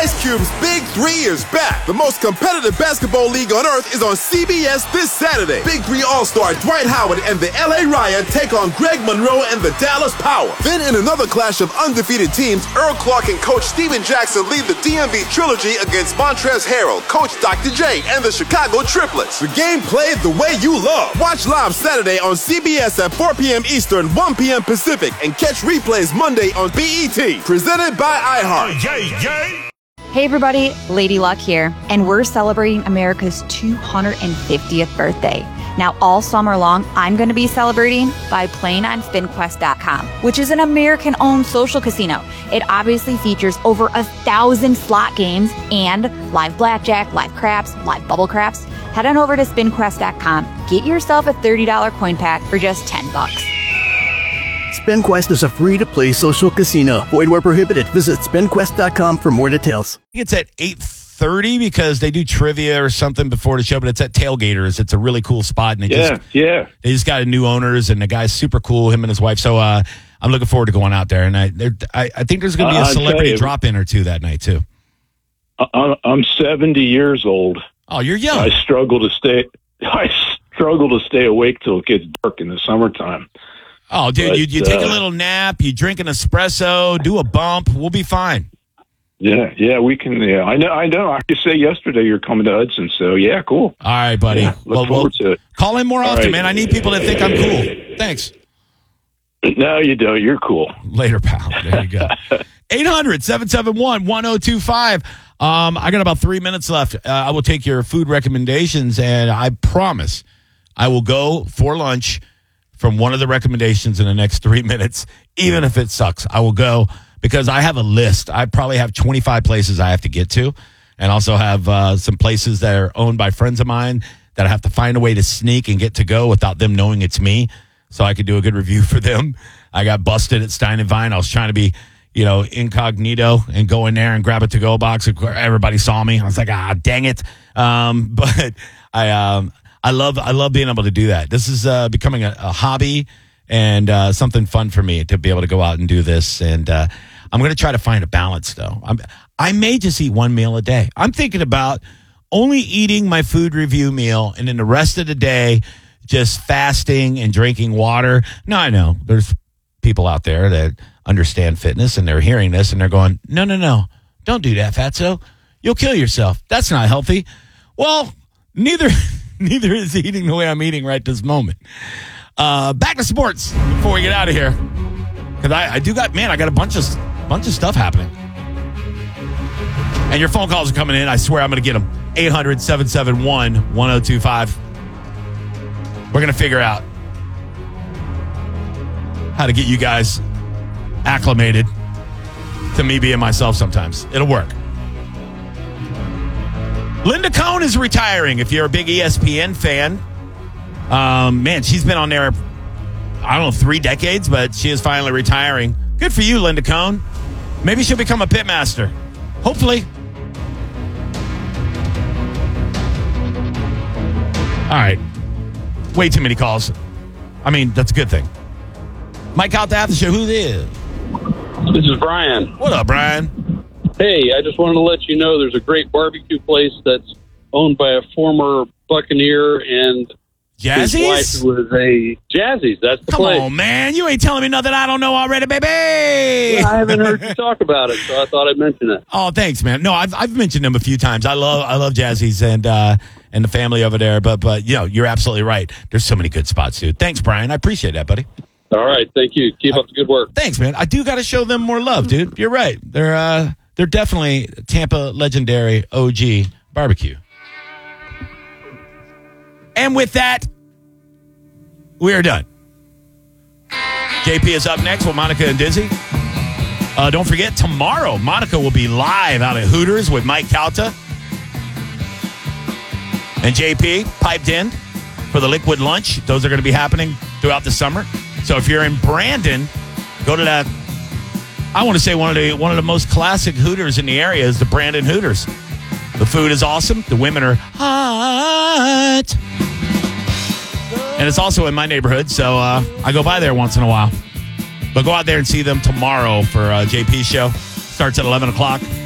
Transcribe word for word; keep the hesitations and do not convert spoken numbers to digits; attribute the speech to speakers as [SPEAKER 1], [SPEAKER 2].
[SPEAKER 1] Ice Cube's Big Three is back. The most competitive basketball league on earth is on C B S this Saturday. Big Three All-Star Dwight Howard and the L A Riot take on Greg Monroe and the Dallas Power. Then in another clash of undefeated teams, Earl Clark and Coach Steven Jackson lead the D M V Trilogy against Montrezl Harrell, Coach Doctor J, and the Chicago Triplets. The game played the way you love. Watch live Saturday on C B S at four p.m. Eastern, one p.m. Pacific, and catch replays Monday on B E T. Presented by iHeart.
[SPEAKER 2] Yay, yay.
[SPEAKER 3] Hey everybody, Lady Luck here, and we're celebrating America's two hundred fiftieth birthday. Now all summer long, I'm going to be celebrating by playing on spin quest dot com, which is an American-owned social casino. It obviously features over a thousand slot games and live blackjack, live craps, live bubble craps. Head on over to spin quest dot com, get yourself a thirty dollars coin pack for just ten bucks.
[SPEAKER 4] SpinQuest is a free-to-play social casino. Void where prohibited. Visit spin quest dot com for more details.
[SPEAKER 2] It's at eight thirty because they do trivia or something before the show, but it's at Tailgaters. It's a really cool spot. And they
[SPEAKER 5] yeah,
[SPEAKER 2] just,
[SPEAKER 5] yeah.
[SPEAKER 2] They just got new owners, and the guy's super cool, him and his wife. So uh, I'm looking forward to going out there. And I I, I think there's going to be a
[SPEAKER 5] I'll
[SPEAKER 2] celebrity drop-in or two that night, too.
[SPEAKER 5] I, I'm seventy years old.
[SPEAKER 2] Oh, you're young.
[SPEAKER 5] I struggle to stay I struggle to stay awake till it gets dark in the summertime.
[SPEAKER 2] Oh, dude,
[SPEAKER 5] but,
[SPEAKER 2] you, you take
[SPEAKER 5] uh,
[SPEAKER 2] a little nap, you drink an espresso, do a bump, we'll be fine.
[SPEAKER 5] Yeah, yeah, we can. Yeah, I know. I know. I could say yesterday you're coming to Hudson, so yeah, cool.
[SPEAKER 2] All right, buddy.
[SPEAKER 5] Yeah, look
[SPEAKER 2] well,
[SPEAKER 5] forward
[SPEAKER 2] well,
[SPEAKER 5] to it.
[SPEAKER 2] Call in more
[SPEAKER 5] All
[SPEAKER 2] often,
[SPEAKER 5] right.
[SPEAKER 2] man. I need people to think I'm cool. Thanks.
[SPEAKER 5] No, you don't. You're cool.
[SPEAKER 2] Later, pal. There you go. eight hundred, seven seven one, one oh two five. Um, I got about three minutes left. Uh, I will take your food recommendations, and I promise I will go for lunch from one of the recommendations in the next three minutes, even if it sucks. I will go because I have a list. I probably have twenty-five places I have to get to, and also have uh, some places that are owned by friends of mine that I have to find a way to sneak and get to go without them knowing it's me, so I could do a good review for them. I got busted at Stein and Vine. I was trying to be, you know, incognito and go in there and grab a to-go box. Everybody saw me. I was like, ah, dang it. Um, but I, um, I love, I love being able to do that. This is uh, becoming a, a hobby and uh, something fun for me to be able to go out and do this. And uh, I'm going to try to find a balance, though. I'm, I may just eat one meal a day. I'm thinking about only eating my food review meal, and then the rest of the day just fasting and drinking water. No, I know there's people out there that understand fitness, and they're hearing this and they're going, no, no, no, don't do that, Fatso. You'll kill yourself. That's not healthy. Well, neither neither is eating the way I'm eating right this moment. Uh, back to sports before we get out of here, because I, I do got man, I got a bunch of bunch of stuff happening, and your phone calls are coming in. I swear I'm going to get them. eight hundred, seven seven one, one oh two five. We're going to figure out how to get you guys acclimated to me being myself sometimes. It'll work. Linda Cohn is retiring. If you're a big E S P N fan, um, man, she's been on there, I don't know, three decades, but she is finally retiring. Good for you, Linda Cohn. Maybe she'll become a pitmaster. Hopefully. All right. Way too many calls. I mean, that's a good thing. Mike out the after show. Who this?
[SPEAKER 6] This is Brian.
[SPEAKER 2] What up, Brian?
[SPEAKER 6] Hey, I just wanted to let you know there's a great barbecue place that's owned by a former Buccaneer, and
[SPEAKER 2] Jazzy's?
[SPEAKER 6] his wife was a Jazzy's. That's the
[SPEAKER 2] Come
[SPEAKER 6] place.
[SPEAKER 2] on, man. You ain't telling me nothing I don't know already, baby.
[SPEAKER 6] I haven't heard you talk about it, so I thought I'd mention it.
[SPEAKER 2] Oh, thanks, man. No, I've I've mentioned them a few times. I love I love Jazzy's and uh, and the family over there. But but you know, you're absolutely right. There's so many good spots, dude. Thanks, Brian. I appreciate that, buddy.
[SPEAKER 6] All right, thank you. Keep up the good work.
[SPEAKER 2] Thanks, man. I do got to show them more love, dude. You're right. They're uh, they're definitely Tampa legendary O G barbecue. And with that, we are done. J P is up next with Monica and Dizzy. Uh, don't forget, tomorrow, Monica will be live out at Hooters with Mike Calta. And J P piped in for the Liquid Lunch. Those are going to be happening throughout the summer. So if you're in Brandon, go to that. I want to say one of the one of the most classic Hooters in the area is the Brandon Hooters. The food is awesome. The women are hot. And it's also in my neighborhood, so uh, I go by there once in a while. But go out there and see them tomorrow for uh, J P's show. Starts at eleven o'clock.